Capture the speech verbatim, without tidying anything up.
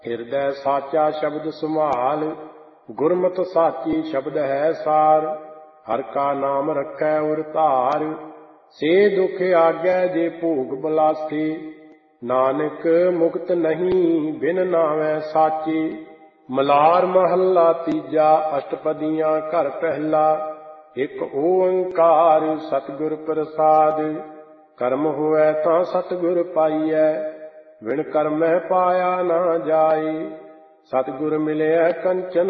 ਹਿਰਦੈ ਸਾਚਾ ਸ਼ਬਦ ਸੁਮਾਲ, ਗੁਰਮਤਿ ਸਾਚੀ ਸ਼ਬਦ ਹੈ ਸਾਰ। ਹਰ ਕਾ ਨਾਮ ਰੱਖੈ ਉਰ ਧਾਰ, ਸੇ ਦੁਖ ਆਗੈ ਜੇ ਭੋਗ ਬਲਾਸੀ। ਨਾਨਕ ਮੁਕਤ ਨਹੀਂ ਬਿਨ ਨਾਵੈ ਸਾਚੀ। ਮਲਾਰ ਮਹੱਲਾ ਤੀਜਾ, ਅਸ਼ਟਪਦੀਆਂ ਘਰ ਪਹਿਲਾ। ਇੱਕ ਓੰਕਾਰ ਸਤਿਗੁਰ ਪ੍ਰਸਾਦਿ, ਕਰਮ ਹੋਵੈ ਤਾਂ ਸਤਿਗੁਰ ਪਾਈਐ। ਬਿਨ ਕਰਮੈ ਪਾਇਆ ਨਾ ਜਾਈ, ਸਤਿਗੁਰ ਮਿਲਿਆ ਕੰਚਨ